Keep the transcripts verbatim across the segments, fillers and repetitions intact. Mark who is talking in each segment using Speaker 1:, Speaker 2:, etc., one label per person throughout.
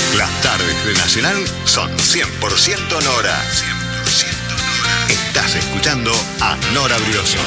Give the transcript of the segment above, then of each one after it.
Speaker 1: Las tardes de Nacional son cien por ciento Nora. cien por ciento Nora. Estás escuchando a Nora Brioso.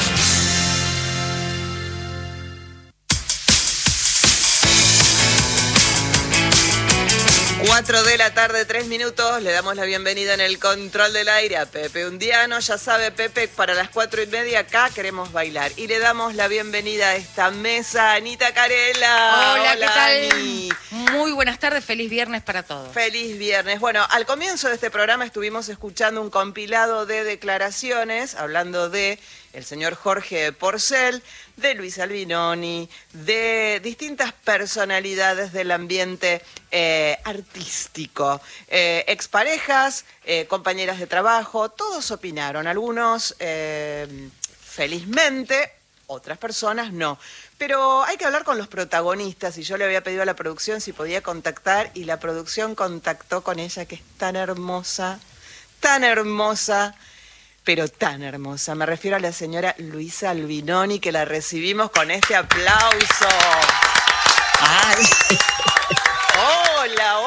Speaker 2: cuatro de la tarde, tres minutos. Le damos la bienvenida en el control del aire a Pepe Undiano. Ya sabe, Pepe, para las cuatro y media acá queremos bailar. Y le damos la bienvenida a esta mesa a Anita Carela.
Speaker 3: Hola,
Speaker 2: Hola,
Speaker 3: ¿qué tal?
Speaker 2: Ani.
Speaker 3: Muy buenas tardes, feliz viernes para todos.
Speaker 2: Feliz viernes. Bueno, al comienzo de este programa estuvimos escuchando un compilado de declaraciones, hablando de el señor Jorge Porcel, de Luis Albinoni, de distintas personalidades del ambiente eh, artístico, eh, exparejas, eh, compañeras de trabajo, todos opinaron, algunos eh, felizmente, otras personas no. Pero hay que hablar con los protagonistas y yo le había pedido a la producción si podía contactar y la producción contactó con ella, que es tan hermosa, tan hermosa, pero tan hermosa. Me refiero a la señora Luisa Albinoni, que la recibimos con este aplauso.
Speaker 4: Ay.
Speaker 2: Hola,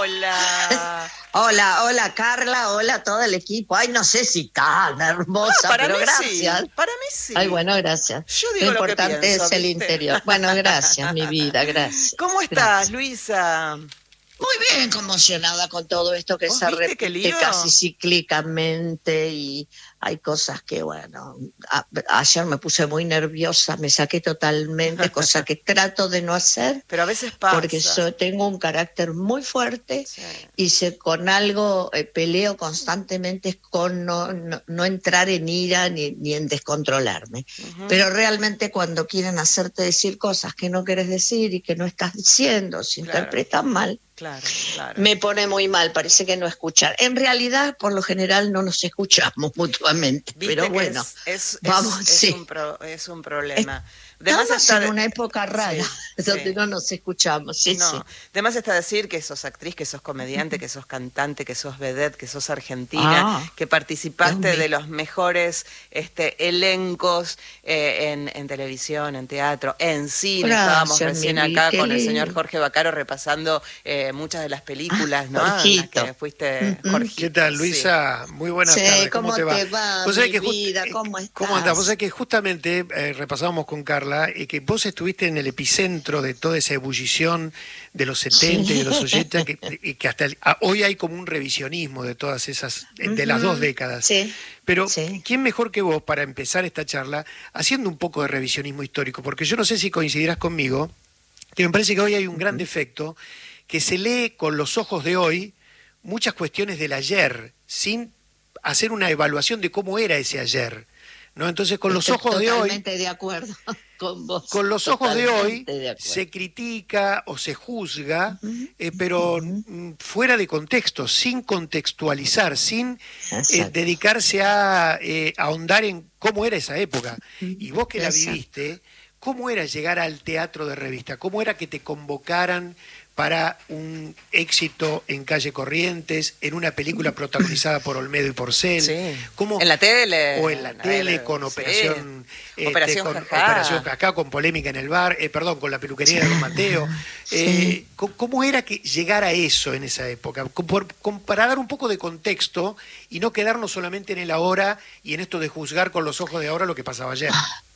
Speaker 2: hola.
Speaker 4: Ay. Hola, hola Carla, hola todo el equipo. Ay, no sé si tan hermosa,
Speaker 2: Ah, para
Speaker 4: pero
Speaker 2: mí
Speaker 4: gracias.
Speaker 2: Sí, para mí sí.
Speaker 4: Ay, bueno, gracias.
Speaker 2: Yo digo
Speaker 4: lo
Speaker 2: lo que
Speaker 4: importante
Speaker 2: pienso,
Speaker 4: es el
Speaker 2: ¿viste?
Speaker 4: interior. Bueno, gracias, mi vida, gracias.
Speaker 2: ¿Cómo estás,
Speaker 4: Gracias.
Speaker 2: Luisa?
Speaker 4: Muy bien, conmocionada con todo esto que
Speaker 2: ¿Vos
Speaker 4: se
Speaker 2: viste qué
Speaker 4: repite
Speaker 2: lío?
Speaker 4: casi cíclicamente y hay cosas que, bueno, a, ayer me puse muy nerviosa, me saqué totalmente, cosa que trato de no hacer.
Speaker 2: Pero a veces pasa.
Speaker 4: Porque yo tengo un carácter muy fuerte
Speaker 2: Sí.
Speaker 4: y si con algo eh, peleo constantemente es con no, no, no entrar en ira ni, ni en descontrolarme.
Speaker 2: Uh-huh.
Speaker 4: Pero realmente cuando quieren hacerte decir cosas que no quieres decir y que no estás diciendo, se
Speaker 2: Claro.
Speaker 4: interpretan mal,
Speaker 2: Claro, claro.
Speaker 4: me pone muy mal, parece que no escuchar. En realidad, por lo general, no nos escuchamos mutuamente,
Speaker 2: Viste
Speaker 4: pero
Speaker 2: que
Speaker 4: bueno,
Speaker 2: es, es,
Speaker 4: vamos,
Speaker 2: es, es
Speaker 4: sí.
Speaker 2: un pro, es un problema. De más
Speaker 4: Estamos
Speaker 2: está
Speaker 4: en
Speaker 2: de-
Speaker 4: una época rara,
Speaker 2: Sí,
Speaker 4: donde
Speaker 2: sí.
Speaker 4: no nos escuchamos, sí,
Speaker 2: no.
Speaker 4: sí.
Speaker 2: De más está decir que sos actriz, que sos comediante, que sos cantante, que sos vedette, que sos argentina,
Speaker 4: Ah,
Speaker 2: que participaste
Speaker 4: Dios mío.
Speaker 2: de los mejores este, elencos eh, en, en televisión, en teatro, en cine.
Speaker 4: Gracias,
Speaker 2: Estábamos recién
Speaker 4: mi
Speaker 2: acá
Speaker 4: qué
Speaker 2: con el
Speaker 4: lindo.
Speaker 2: señor Jorge Bacaro repasando eh, muchas de las películas, ¿no? En las
Speaker 4: Jorgito.
Speaker 2: que fuiste
Speaker 4: Ujú.
Speaker 2: Jorgito.
Speaker 5: ¿Qué tal,
Speaker 2: sí.
Speaker 5: Luisa? Muy buenas
Speaker 4: Sí,
Speaker 5: tardes. ¿Cómo,
Speaker 4: ¿cómo
Speaker 5: te va?
Speaker 4: te va,
Speaker 5: Vos sabés
Speaker 4: mi
Speaker 5: que just-
Speaker 4: vida?
Speaker 5: eh,
Speaker 4: ¿Cómo
Speaker 5: ¿Cómo andás?
Speaker 4: estás?
Speaker 5: Vos sabés que justamente eh, repasábamos con Carla y que vos estuviste en el epicentro de toda esa ebullición de los setenta y de los ochenta, que, y que hasta el- a- hoy hay como un revisionismo de todas esas, de las dos décadas.
Speaker 4: Sí.
Speaker 5: Pero,
Speaker 4: Sí.
Speaker 5: ¿quién mejor que vos para empezar esta charla haciendo un poco de revisionismo histórico? Porque yo no sé si coincidirás conmigo, que me parece que hoy hay un gran defecto, que se lee con los ojos de hoy muchas cuestiones del ayer, sin hacer una evaluación de cómo era ese ayer, ¿no? Entonces, con los
Speaker 4: Estoy
Speaker 5: ojos de hoy,
Speaker 4: Totalmente de acuerdo con vos.
Speaker 5: con los ojos de hoy,
Speaker 4: Totalmente de acuerdo.
Speaker 5: se critica o se juzga,
Speaker 4: Ujú.
Speaker 5: eh, pero
Speaker 4: Ujú.
Speaker 5: mm, fuera de contexto, sin contextualizar, sin eh,
Speaker 4: Exacto.
Speaker 5: dedicarse a eh, ahondar en cómo era esa época. Y vos que la
Speaker 4: Exacto.
Speaker 5: viviste, ¿cómo era llegar al teatro de revista? ¿Cómo era que te convocaran para un éxito en Calle Corrientes, en una película protagonizada por Olmedo y Porcel?
Speaker 2: Sí.
Speaker 5: ¿Cómo-
Speaker 2: En la tele.
Speaker 5: o en la tele con
Speaker 2: sí.
Speaker 5: Operación este,
Speaker 2: Operación
Speaker 5: con
Speaker 2: Jajá.
Speaker 5: Operación Jajá, con polémica en el bar, eh, perdón, con la peluquería de Don Mateo.
Speaker 4: Sí.
Speaker 5: Eh, ¿cómo- ¿Cómo era que llegar a eso en esa época? Com- por- com- Para dar un poco de contexto y no quedarnos solamente en el ahora y en esto de juzgar con los ojos de ahora lo que pasaba ayer.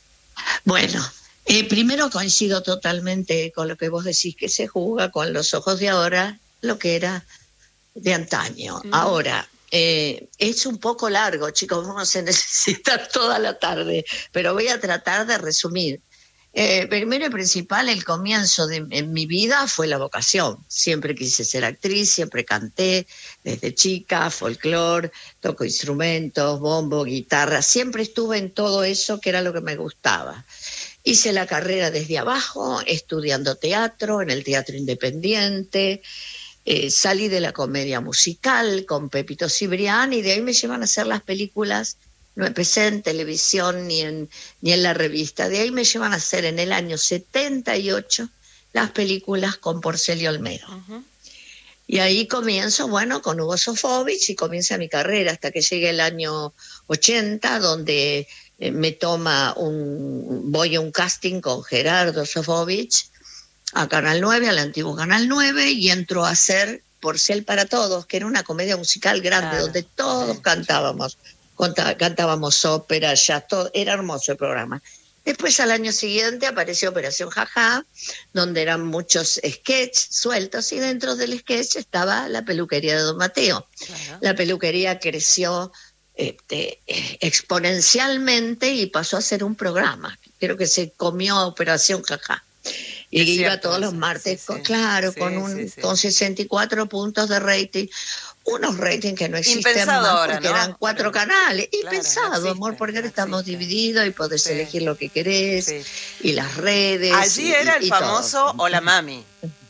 Speaker 4: Bueno, eh, primero coincido totalmente con lo que vos decís, que se juzga con los ojos de ahora lo que era de antaño.
Speaker 2: Mm.
Speaker 4: Ahora, eh, es un poco largo, chicos, vamos a necesitar toda la tarde, pero voy a tratar de resumir. Eh, primero y principal, el comienzo de en mi vida fue la vocación. Siempre quise ser actriz, siempre canté desde chica, folclore, toco instrumentos, bombo, guitarra, siempre estuve en todo eso que era lo que me gustaba. Hice la carrera desde abajo, estudiando teatro, en el Teatro Independiente, eh, salí de la comedia musical con Pepito Cibrián y de ahí me llevan a hacer las películas. No empecé en televisión ni en, ni en la revista. De ahí me llevan a hacer en el año setenta y ocho las películas con Porcel y Olmedo.
Speaker 2: Uh-huh.
Speaker 4: Y ahí comienzo, bueno, con Hugo Sofovich y comienza mi carrera hasta que llegue el año ochenta, donde eh, me toma un, voy a un casting con Gerardo Sofovich a Canal nueve, al antiguo Canal nueve, y entro a hacer Porcel para Todos, que era una comedia musical grande,
Speaker 2: Claro.
Speaker 4: donde todos
Speaker 2: Sí,
Speaker 4: cantábamos, conta- cantábamos ópera, jazz, todo, era hermoso el programa. Después al año siguiente apareció Operación Jajá, donde eran muchos sketches sueltos y dentro del sketch estaba la peluquería de Don Mateo.
Speaker 2: Claro.
Speaker 4: La peluquería creció este, eh, exponencialmente y pasó a ser un programa. Creo que se comió a Operación Jajá. Y
Speaker 2: Es
Speaker 4: iba
Speaker 2: cierto
Speaker 4: todos los
Speaker 2: eso,
Speaker 4: martes,
Speaker 2: sí,
Speaker 4: con-
Speaker 2: sí.
Speaker 4: claro,
Speaker 2: Sí,
Speaker 4: con un
Speaker 2: sí, sí.
Speaker 4: con sesenta y cuatro puntos de rating. Unos ratings que no existen
Speaker 2: Impensado
Speaker 4: más
Speaker 2: ahora,
Speaker 4: porque
Speaker 2: ¿no?
Speaker 4: eran cuatro
Speaker 2: Ahora-
Speaker 4: canales. Y
Speaker 2: Claro, no
Speaker 4: pensado,
Speaker 2: existe,
Speaker 4: amor, porque ahora
Speaker 2: no
Speaker 4: estamos
Speaker 2: existe.
Speaker 4: divididos y podés
Speaker 2: Sí.
Speaker 4: elegir lo que querés.
Speaker 2: Sí.
Speaker 4: Y las redes.
Speaker 2: Allí
Speaker 4: y-
Speaker 2: era
Speaker 4: y-
Speaker 2: el
Speaker 4: y todo.
Speaker 2: famoso Hola Mami.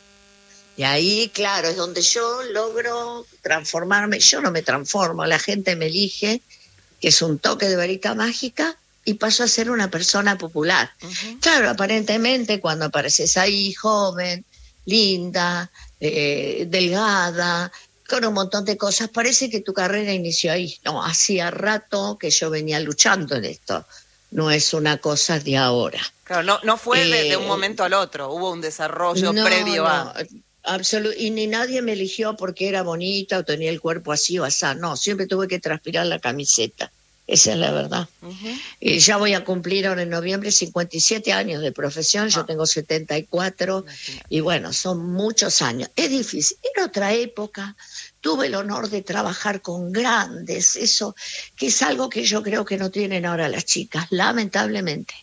Speaker 4: Y ahí, claro, es donde yo logro transformarme. Yo no me transformo, la gente me elige, que es un toque de varita mágica, y paso a ser una persona popular.
Speaker 2: Ujú.
Speaker 4: Claro, aparentemente cuando apareces ahí joven, linda, eh, delgada, con un montón de cosas, parece que tu carrera inició ahí. No, hacía rato que yo venía luchando en esto. No es una cosa de ahora.
Speaker 2: Claro, no, no fue de, de un
Speaker 4: Eh,
Speaker 2: momento al otro, hubo un desarrollo
Speaker 4: no,
Speaker 2: previo
Speaker 4: no,
Speaker 2: a...
Speaker 4: absolu- y ni nadie me eligió porque era bonita o tenía el cuerpo así o así. No, siempre tuve que transpirar la camiseta. Esa es la verdad.
Speaker 2: Ujú.
Speaker 4: Y ya voy a cumplir ahora en noviembre cincuenta y siete años de profesión, yo
Speaker 2: Ah.
Speaker 4: tengo setenta y cuatro,
Speaker 2: Imagínate.
Speaker 4: y bueno, son muchos años. Es difícil. En otra época tuve el honor de trabajar con grandes, eso que es algo que yo creo que no tienen ahora las chicas, lamentablemente.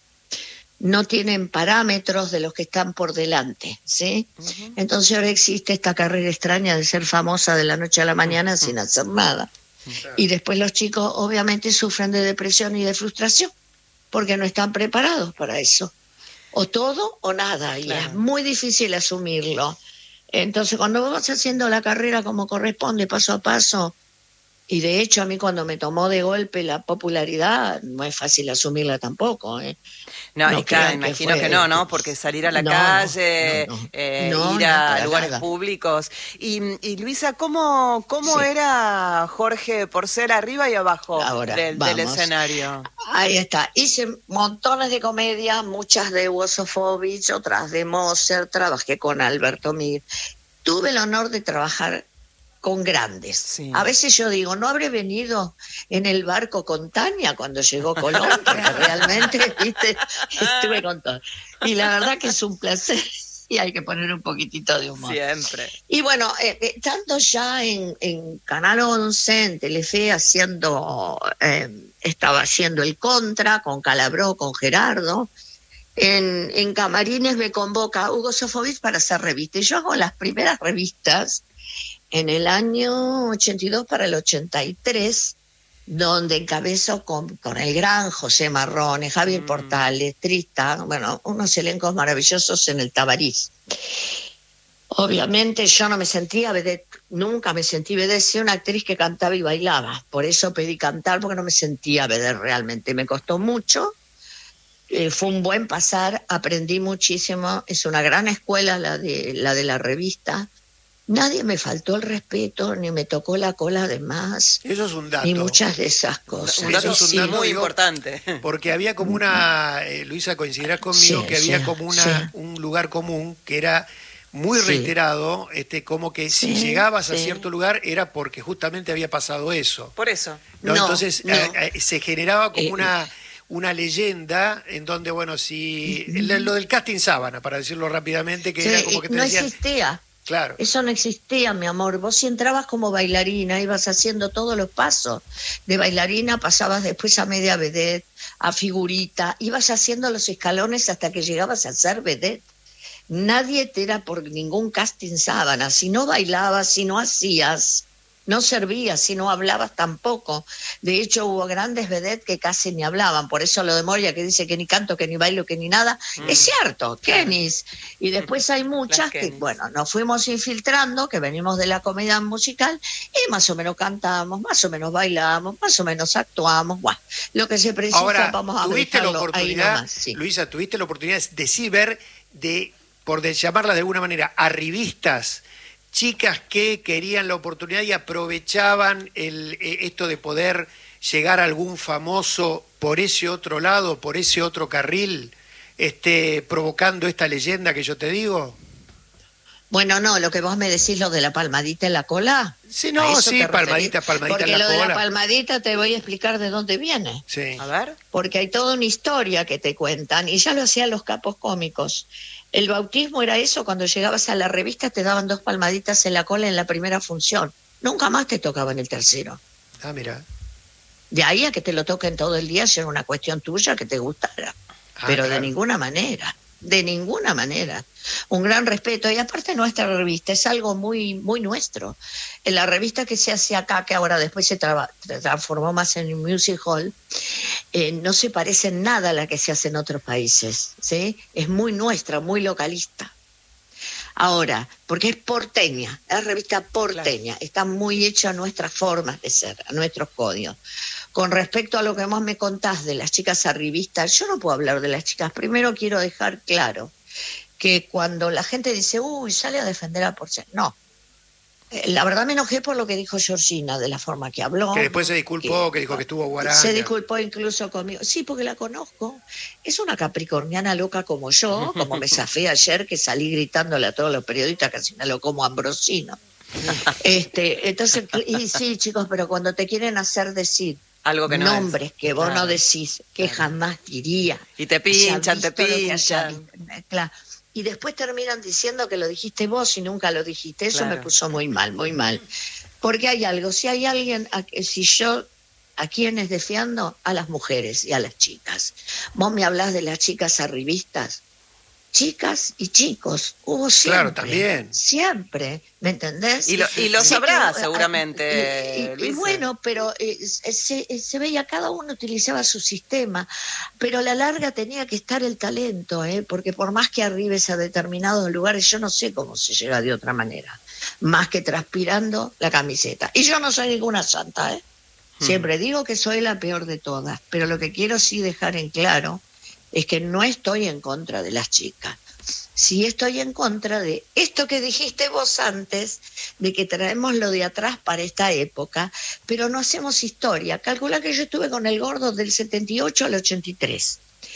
Speaker 4: No tienen parámetros de los que están por delante, ¿sí?
Speaker 2: Ujú.
Speaker 4: Entonces ahora existe esta carrera extraña de ser famosa de la noche a la mañana sin hacer nada. Y después los chicos obviamente sufren de depresión y de frustración porque no están preparados para eso. O todo o nada, y
Speaker 2: Claro.
Speaker 4: es muy difícil asumirlo. Entonces cuando vos vas haciendo la carrera como corresponde, paso a paso, y de hecho a mí cuando me tomó de golpe la popularidad, no es fácil asumirla tampoco, ¿eh?
Speaker 2: No,
Speaker 4: No
Speaker 2: y claro,
Speaker 4: crean que
Speaker 2: imagino
Speaker 4: fue-
Speaker 2: que no, ¿no? Porque salir a la
Speaker 4: No, no,
Speaker 2: calle,
Speaker 4: no, no.
Speaker 2: eh,
Speaker 4: No,
Speaker 2: ir
Speaker 4: no,
Speaker 2: a
Speaker 4: para
Speaker 2: lugares
Speaker 4: nada.
Speaker 2: públicos. Y, y Luisa, ¿cómo, cómo
Speaker 4: Sí.
Speaker 2: era Jorge Porcel arriba y abajo
Speaker 4: Ahora,
Speaker 2: del, del
Speaker 4: vamos.
Speaker 2: escenario?
Speaker 4: Ahí está. Hice montones de comedias, muchas de Wosofovich, otras de Moser, trabajé con Alberto Mir. Tuve el honor de trabajar con grandes.
Speaker 2: Sí.
Speaker 4: A veces yo digo, ¿no habré venido en el barco con Tania cuando llegó Colón? Porque realmente, viste, estuve con todo. Y la verdad que es un placer y hay que poner un poquitito de humor.
Speaker 2: Siempre.
Speaker 4: Y bueno, eh, eh, estando ya en, en Canal once, en Telefe, haciendo, eh, estaba haciendo El Contra con Calabró, con Gerardo. En, en Camarines me convoca Hugo Sofovich para hacer revistas. Y yo hago las primeras revistas en el año ochenta y dos para el ochenta y tres, donde encabezo con, con el gran José Marrone, Javier
Speaker 2: Mm.
Speaker 4: Portales, Tristán, bueno, unos elencos maravillosos en el Tabarís. Obviamente yo no me sentía vedette, nunca me sentí vedette, soy una actriz que cantaba y bailaba, por eso pedí cantar, porque no me sentía vedette realmente, me costó mucho, eh, fue un buen pasar, aprendí muchísimo, es una gran escuela la de la, de la revista, nadie me faltó el respeto, ni me tocó la cola de más,
Speaker 5: Eso es un dato.
Speaker 4: ni muchas de esas cosas.
Speaker 2: Un dato
Speaker 5: Eso es un
Speaker 2: sí,
Speaker 5: dato,
Speaker 2: muy
Speaker 5: digo,
Speaker 2: importante.
Speaker 5: Porque había como una, eh, Luisa, coincidirás conmigo,
Speaker 4: Sí,
Speaker 5: que había
Speaker 4: sí,
Speaker 5: como una,
Speaker 4: sí.
Speaker 5: un lugar común que era muy
Speaker 4: Sí.
Speaker 5: reiterado, este, como que si
Speaker 4: Sí,
Speaker 5: llegabas a
Speaker 4: sí.
Speaker 5: cierto lugar era porque justamente había pasado eso.
Speaker 2: Por eso.
Speaker 5: ¿No?
Speaker 4: No,
Speaker 5: Entonces
Speaker 4: no.
Speaker 5: eh, eh, se generaba como
Speaker 4: Eh,
Speaker 5: una, una leyenda en donde, bueno, si el- lo del casting sábana, para decirlo rápidamente, que
Speaker 4: Sí,
Speaker 5: era como que te
Speaker 4: no
Speaker 5: decían,
Speaker 4: existía.
Speaker 5: claro,
Speaker 4: Eso no existía, mi amor. Vos si entrabas como bailarina, ibas haciendo todos los pasos. De bailarina pasabas después a media vedette, a figurita, ibas haciendo los escalones hasta que llegabas a ser vedette. Nadie te era por ningún casting sábana. Si no bailabas, si no hacías, no servías, si no hablabas tampoco. De hecho, hubo grandes vedettes que casi ni hablaban. Por eso lo de Moria, que dice que ni canto, que ni bailo, que ni nada,
Speaker 2: Mm.
Speaker 4: es cierto, Kenis. Y después hay muchas que,
Speaker 2: Kenis.
Speaker 4: bueno, nos fuimos infiltrando, que venimos de la comedia musical, y más o menos cantamos, más o menos bailamos, más o menos actuamos. Bueno, lo que se precisa,
Speaker 5: ahora,
Speaker 4: vamos a
Speaker 5: tuviste la
Speaker 4: dejarlo ahí
Speaker 5: oportunidad,
Speaker 4: nomás, sí.
Speaker 5: Luisa, tuviste la oportunidad de sí ver, de, por de llamarlas de alguna manera, arribistas, chicas que querían la oportunidad y aprovechaban el, eh, esto de poder llegar a algún famoso por ese otro lado, por ese otro carril, este, provocando esta leyenda que yo te digo.
Speaker 4: Bueno, no, lo que vos me decís, lo de la palmadita en la cola.
Speaker 5: Sí,
Speaker 4: ¿a
Speaker 5: no,
Speaker 4: eso
Speaker 5: sí,
Speaker 4: te
Speaker 5: palmadita,
Speaker 4: referís?
Speaker 5: palmadita
Speaker 4: Porque
Speaker 5: en la
Speaker 4: lo de
Speaker 5: cola.
Speaker 4: la palmadita te voy a explicar de dónde viene.
Speaker 5: Sí.
Speaker 2: A ver.
Speaker 4: Porque hay toda una historia que te cuentan, y ya lo hacían los capos cómicos. El bautismo era eso, cuando llegabas a la revista te daban dos palmaditas en la cola en la primera función. Nunca más te tocaban el tercero.
Speaker 5: Ah, mira.
Speaker 4: De ahí a que te lo toquen todo el día, si era una cuestión tuya que te gustara.
Speaker 5: Ah,
Speaker 4: Pero
Speaker 5: claro.
Speaker 4: de ninguna manera, de ninguna manera. Un gran respeto. Y aparte nuestra revista es algo muy, muy nuestro. En la revista que se hace acá, que ahora después se traba, transformó más en un music hall, eh, no se parece en nada a la que se hace en otros países, ¿sí? Es muy nuestra, muy localista. Ahora, porque es porteña, es revista porteña, claro. Está muy hecha a nuestras formas de ser, a nuestros códigos. Con respecto a lo que vos me contás de las chicas arribistas, yo no puedo hablar de las chicas. Primero quiero dejar claro que cuando la gente dice, uy, sale a defender a Porcel, no. Eh, la verdad me enojé por lo que dijo Georgina, de la forma que habló.
Speaker 5: Que después se disculpó, que, que dijo que estuvo guaranga.
Speaker 4: Se disculpó incluso conmigo. Sí, porque la conozco. Es una capricorniana loca como yo, como me zafé ayer, que salí gritándole a todos los periodistas, casi me lo como Ambrosino. este, entonces, y sí, chicos, pero cuando te quieren hacer decir
Speaker 2: algo que no
Speaker 4: nombres
Speaker 2: es.
Speaker 4: que vos
Speaker 2: Claro.
Speaker 4: no decís, que
Speaker 2: Claro.
Speaker 4: jamás diría.
Speaker 2: Y te pinchan, te
Speaker 4: Ya visto lo que haya
Speaker 2: pinchan.
Speaker 4: visto. Claro. Y después terminan diciendo que lo dijiste vos y nunca lo dijiste. Eso
Speaker 2: Claro.
Speaker 4: me puso muy mal, muy mal. Porque hay algo, si hay alguien, a- si yo, ¿a quiénes defiendo? A las mujeres y a las chicas. Vos me hablás de las chicas arribistas. Chicas y chicos, hubo siempre.
Speaker 5: Claro, también.
Speaker 4: Siempre, ¿me entendés?
Speaker 2: Y lo, y lo
Speaker 4: Sí,
Speaker 2: sabrás
Speaker 4: pero, eh,
Speaker 2: seguramente,
Speaker 4: y- y- y
Speaker 2: Luisa.
Speaker 4: bueno, pero eh, se, se veía, cada uno utilizaba su sistema, pero a la larga tenía que estar el talento, ¿eh? Porque por más que arribes a determinados lugares, yo no sé cómo se llega de otra manera, más que transpirando la camiseta. Y yo no soy ninguna santa, ¿eh? Siempre digo que soy la peor de todas, pero lo que quiero sí dejar en claro es que no estoy en contra de las chicas. Sí estoy en contra de esto que dijiste vos antes, de que traemos lo de atrás para esta época, pero no hacemos historia. Calcula que yo estuve con el gordo del setenta y ocho al ochenta y tres.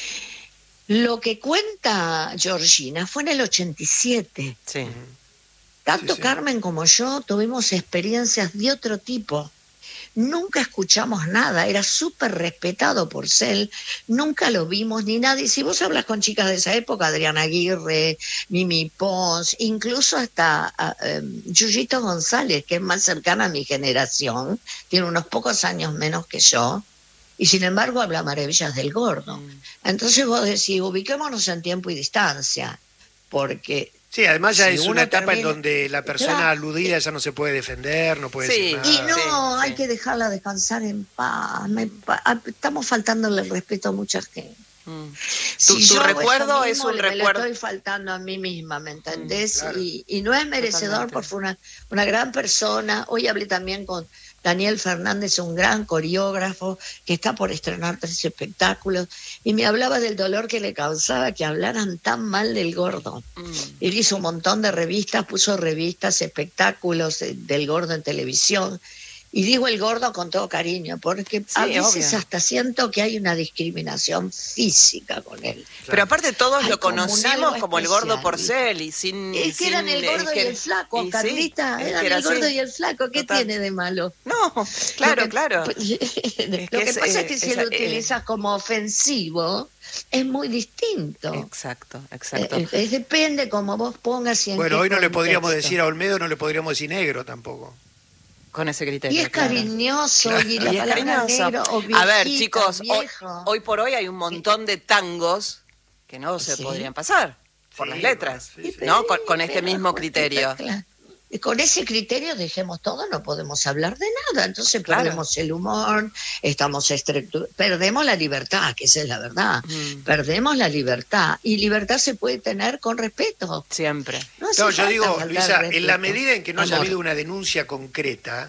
Speaker 4: Lo que cuenta Georgina fue en el ochenta y siete.
Speaker 2: Sí.
Speaker 4: Tanto
Speaker 5: Sí, sí.
Speaker 4: Carmen como yo tuvimos experiencias de otro tipo. Nunca escuchamos nada, era súper respetado por Cel, nunca lo vimos ni nada. Y si vos hablas con chicas de esa época, Adriana Aguirre, Mimi Pons, incluso hasta uh, um, Yuyito González, que es más cercana a mi generación, tiene unos pocos años menos que yo, y sin embargo habla maravillas del gordo.
Speaker 2: Mm.
Speaker 4: Entonces vos decís, ubiquémonos en tiempo y distancia, porque...
Speaker 5: Sí, además ya
Speaker 4: Si
Speaker 5: es
Speaker 4: uno
Speaker 5: una etapa
Speaker 4: termina-
Speaker 5: en donde la persona
Speaker 4: Claro.
Speaker 5: aludida ya no se puede defender, no puede
Speaker 2: Sí.
Speaker 5: decir
Speaker 4: Y
Speaker 5: nada.
Speaker 4: no,
Speaker 2: sí,
Speaker 4: hay
Speaker 2: sí.
Speaker 4: que dejarla descansar en paz. Me pa- ah, estamos faltándole el respeto a mucha gente.
Speaker 2: Mm.
Speaker 4: Si
Speaker 2: Tu- tu
Speaker 4: yo hago
Speaker 2: recuerdo
Speaker 4: eso
Speaker 2: es
Speaker 4: mismo,
Speaker 2: un
Speaker 4: me
Speaker 2: recuerdo-
Speaker 4: lo estoy faltando a mí misma, ¿me entendés?
Speaker 5: Mm, claro.
Speaker 4: y, y no es merecedor,
Speaker 2: Totalmente.
Speaker 4: porque fue una, una gran persona. Hoy hablé también con Daniel Fernández, un gran coreógrafo que está por estrenar tres espectáculos, y me hablaba del dolor que le causaba que hablaran tan mal del gordo.
Speaker 2: Mm.
Speaker 4: Él hizo un montón de revistas, puso revistas, espectáculos eh, del gordo en televisión. Y digo el gordo con todo cariño, porque a
Speaker 2: Sí,
Speaker 4: veces
Speaker 2: obvio.
Speaker 4: hasta siento que hay una discriminación física con él.
Speaker 2: Pero aparte todos
Speaker 4: Hay
Speaker 2: lo
Speaker 4: como un
Speaker 2: conocimos
Speaker 4: algo
Speaker 2: como el gordo
Speaker 4: especial,
Speaker 2: Porcel y sin...
Speaker 4: Es que eran
Speaker 2: sin-
Speaker 4: el gordo
Speaker 2: es que-
Speaker 4: y el flaco,
Speaker 2: y sí,
Speaker 4: Carlita,
Speaker 2: es
Speaker 4: eran
Speaker 2: que era
Speaker 4: el gordo
Speaker 2: así.
Speaker 4: y el flaco, ¿qué
Speaker 2: Total.
Speaker 4: tiene de malo?
Speaker 2: No, claro,
Speaker 4: Lo que-
Speaker 2: claro.
Speaker 4: Lo
Speaker 2: que
Speaker 4: que
Speaker 2: es,
Speaker 4: pasa
Speaker 2: eh,
Speaker 4: es que si
Speaker 2: esa-
Speaker 4: lo
Speaker 2: eh,
Speaker 4: utilizas como ofensivo, es muy distinto.
Speaker 2: Exacto, exacto.
Speaker 4: Eh, eh, depende como vos pongas y en
Speaker 5: Bueno,
Speaker 4: qué
Speaker 5: hoy no le podríamos
Speaker 4: contexto.
Speaker 5: decir a Olmedo, no le podríamos decir negro tampoco.
Speaker 2: Con ese criterio.
Speaker 4: Y es
Speaker 2: claro.
Speaker 4: cariñoso, y la
Speaker 2: Y es
Speaker 4: palabra
Speaker 2: cariñoso.
Speaker 4: negro o
Speaker 2: A ver,
Speaker 4: viejita,
Speaker 2: chicos, hoy,
Speaker 4: viejo.
Speaker 2: hoy por hoy hay un montón de tangos que no se
Speaker 4: Sí.
Speaker 2: podrían pasar por
Speaker 5: Sí,
Speaker 2: las letras,
Speaker 5: sí, sí.
Speaker 2: ¿no? Con, con este
Speaker 4: Pero,
Speaker 2: mismo
Speaker 4: pues,
Speaker 2: criterio.
Speaker 4: claro. Y con ese criterio dejemos todo, no podemos hablar de nada. Entonces
Speaker 2: Claro.
Speaker 4: perdemos el humor, estamos estrectu- perdemos la libertad, que esa es la verdad.
Speaker 2: Mm.
Speaker 4: Perdemos la libertad. Y libertad se puede tener con respeto.
Speaker 2: Siempre.
Speaker 4: No, hace
Speaker 5: No, yo
Speaker 4: falta
Speaker 5: digo,
Speaker 4: faltar
Speaker 5: Luisa, en
Speaker 4: respeto.
Speaker 5: la medida en que no haya
Speaker 4: Amor.
Speaker 5: habido una denuncia concreta,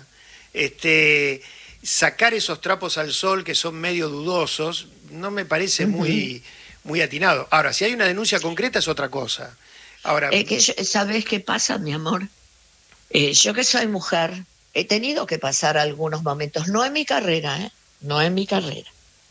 Speaker 5: este, sacar esos trapos al sol que son medio dudosos, no me parece muy, muy atinado. Ahora, si hay una denuncia concreta es otra cosa. Ahora,
Speaker 4: Es que yo- ¿sabés qué pasa, mi amor? Eh, yo que soy mujer, he tenido que pasar algunos momentos, no en mi carrera, ¿eh? No en mi carrera.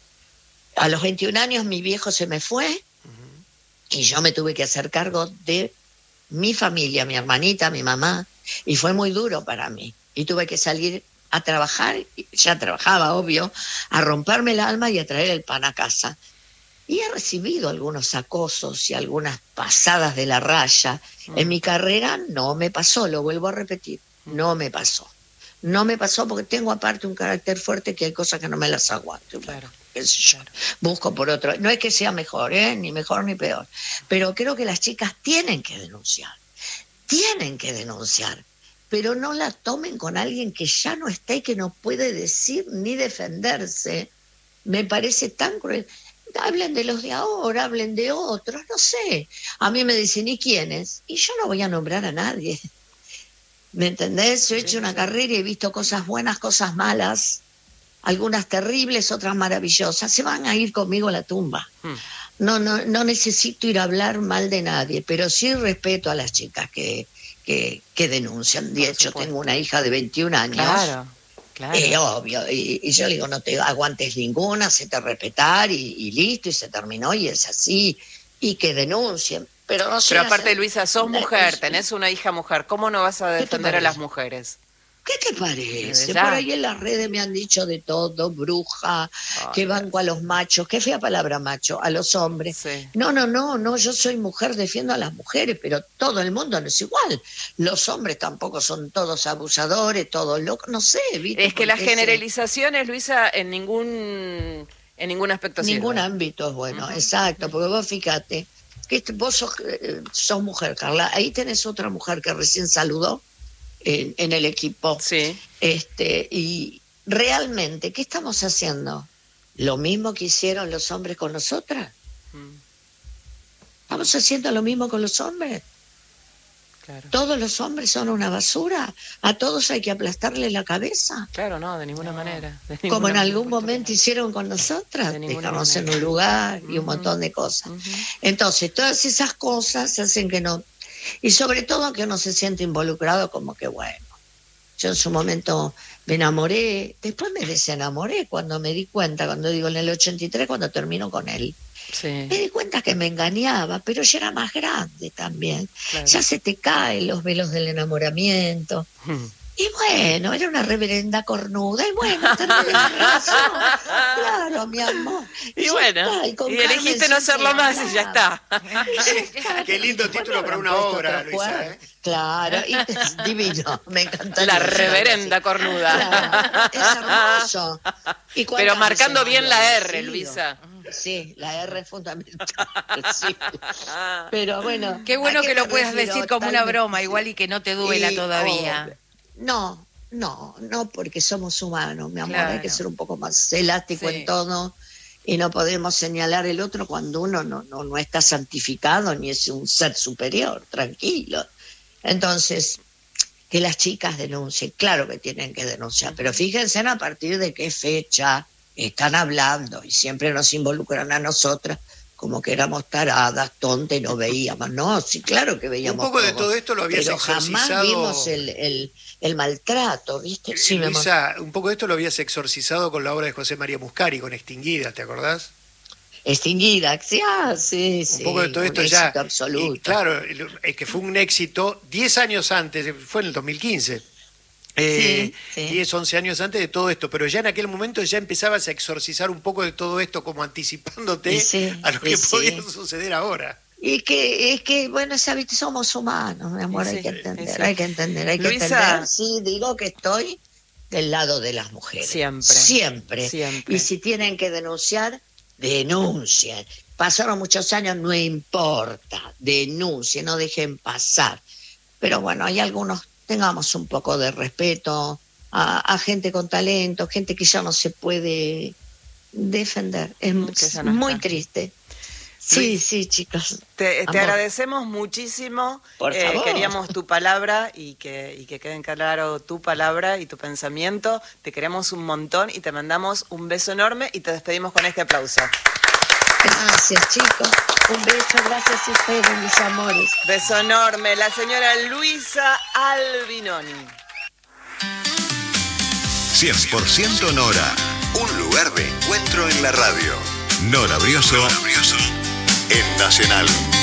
Speaker 4: A los veintiún años mi viejo se me fue y yo me tuve que hacer cargo de mi familia, mi hermanita, mi mamá, y fue muy duro para mí. Y tuve que salir a trabajar, ya trabajaba, obvio, a romperme el alma y a traer el pan a casa. Y he recibido algunos acosos y algunas pasadas de la raya. Mm. En mi carrera no me pasó, lo vuelvo a repetir, no me pasó. No me pasó porque tengo aparte un carácter fuerte que hay cosas que no me las aguanto. Claro. Qué sé yo. Claro. Busco por otro. No es que sea mejor, ¿eh? Ni mejor ni peor. Pero creo que las chicas tienen que denunciar. Tienen que denunciar. Pero no la tomen con alguien que ya no está y que no puede decir ni defenderse. Me parece tan cruel. Hablen de los de ahora, hablen de otros, no sé. A mí me dicen, ¿y quiénes? Y yo no voy a nombrar a nadie. ¿Me entendés? Yo he hecho sí, una sí. carrera y he visto cosas buenas, cosas malas, algunas terribles, otras maravillosas. Se van a ir conmigo a la tumba. Hmm. No, no, no necesito ir a hablar mal de nadie, pero sí respeto a las chicas que, que, que denuncian. De hecho, tengo una hija de veintiún años. Claro. Claro. Eh, obvio, y, y yo le digo, no te aguantes ninguna, se te respetar y, y listo, y se terminó, y es así, y que denuncien. Pero, no
Speaker 2: pero aparte, hacer... Luisa, sos mujer, tenés una hija mujer, ¿cómo no vas a defender a las mujeres?
Speaker 4: ¿Qué te parece? Por ahí en las redes me han dicho de todo, bruja, Ay, que banco a los machos, qué fea palabra macho, a los hombres. Sí. No, no, no, no, yo soy mujer, defiendo a las mujeres, pero todo el mundo no es igual. Los hombres tampoco son todos abusadores, todos locos, no sé. ¿viste?
Speaker 2: Es que las generalizaciones, Luisa, en ningún, en ningún aspecto sirve.
Speaker 4: Ningún ámbito es bueno, uh-huh. exacto, porque vos fíjate, que vos sos, eh, sos mujer, Carla, ahí tenés otra mujer que recién saludó, En, en el equipo.
Speaker 2: Sí.
Speaker 4: Este, y realmente, ¿qué estamos haciendo? ¿Lo mismo que hicieron los hombres con nosotras? Mm. ¿Estamos haciendo lo mismo con los hombres? Claro. ¿Todos los hombres son una basura? ¿A todos hay que aplastarle la cabeza?
Speaker 2: Claro, no, de ninguna no. manera. De ninguna
Speaker 4: Como en algún momento hicieron con nosotras, de dejarnos manera. en un lugar y uh-huh. un montón de cosas. Uh-huh. Entonces, todas esas cosas hacen que no... Y sobre todo que uno se siente involucrado, como que bueno, yo en su momento me enamoré, después me desenamoré cuando me di cuenta, cuando digo en el ochenta y tres, cuando termino con él. Sí. Me di cuenta que me engañaba, pero ya era más grande también. Claro. Ya se te caen los velos del enamoramiento. Hmm. Y bueno, era una reverenda cornuda, y bueno, tenés razón. Claro, mi amor.
Speaker 2: Y, y bueno, está, y, y elegiste no hacerlo más y ya está.
Speaker 5: Qué lindo título para una obra, Luisa, ¿eh?
Speaker 4: Claro, y es divino, me encanta.
Speaker 2: La reverenda cornuda.
Speaker 4: Claro, es hermoso. ¿Y
Speaker 2: pero marcando bien la R, Luisa.
Speaker 4: Sí, la R es fundamental. Sí. Pero bueno.
Speaker 3: Qué bueno que lo puedas decir como una broma, igual y que no te duela y, todavía.
Speaker 4: Oh, no, no, no, porque somos humanos, mi amor, claro. Hay que ser un poco más elástico sí. en todo y no podemos señalar el otro cuando uno no, no, no está santificado ni es un ser superior, tranquilo. Entonces, que las chicas denuncien, claro que tienen que denunciar, pero fíjense a partir de qué fecha están hablando y siempre nos involucran a nosotras como que éramos taradas, tontas y no veíamos. No, sí, claro que veíamos.
Speaker 5: Un poco
Speaker 4: todo,
Speaker 5: de todo esto lo habías
Speaker 4: pero
Speaker 5: exorcizado.
Speaker 4: Jamás vimos el, el, el maltrato, ¿viste?
Speaker 5: Sí, Luisa, un poco de esto lo habías exorcizado con la obra de José María Muscari, con Extinguidas, ¿te acordás?
Speaker 4: Extinguida, sí, ah, sí, sí.
Speaker 5: Un poco de todo esto ya.
Speaker 4: Absoluto.
Speaker 5: Y claro, es que fue un éxito diez años antes, fue en el dos mil quince. Eh, sí, sí. diez, once años antes de todo esto, pero ya en aquel momento ya empezabas a exorcizar un poco de todo esto, como anticipándote sí, a lo que sí. podía suceder ahora.
Speaker 4: Y que es que, bueno, sabes, somos humanos, mi amor, sí, hay que entender, sí. hay que entender, hay
Speaker 2: Luisa,
Speaker 4: que entender. Sí, digo que estoy del lado de las mujeres.
Speaker 2: Siempre.
Speaker 4: Siempre.
Speaker 2: Siempre.
Speaker 4: Y si tienen que denunciar, denuncien. Pasaron muchos años, no importa, denuncien, no dejen pasar. Pero bueno, hay algunos, tengamos un poco de respeto a, a gente con talento, gente que ya no se puede defender. Es no muy está. triste. Sí, Luis, sí, chicos.
Speaker 2: Te, te agradecemos muchísimo.
Speaker 4: Por eh, favor.
Speaker 2: Queríamos tu palabra y que, y que queden claro tu palabra y tu pensamiento. Te queremos un montón y te mandamos un beso enorme y te despedimos con este aplauso.
Speaker 4: Gracias, chicos. Un beso, gracias a ustedes, mis amores.
Speaker 2: Beso enorme. La señora Luisa Albinoni.
Speaker 1: cien por ciento Nora. Un lugar de encuentro en la radio. Nora Brioso. Nora Brioso. En Nacional.